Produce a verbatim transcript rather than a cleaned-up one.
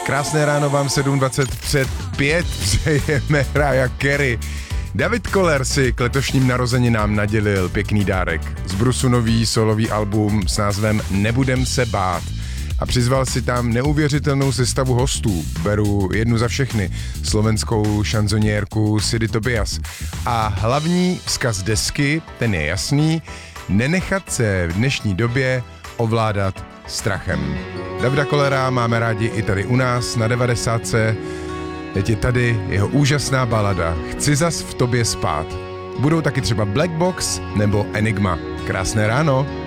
Krásné ráno vám sedm dvacet před pět přejeme Mariah Carey. David Koller si k letošním narozeninám nadělil pěkný dárek. Z Brusu nový solový album s názvem Nebudem se bát. A přizval si tam neuvěřitelnou sestavu hostů. Beru jednu za všechny. Slovenskou šanzoniérku Sidy Tobias. A hlavní vzkaz desky, ten je jasný, nenechat se v dnešní době ovládat strachem. Davida Kollera máme rádi i tady u nás na devadesátce. Teď je tady jeho úžasná balada Chci zas v tobě spát. Budou taky třeba Black Box nebo Enigma. Krásné ráno.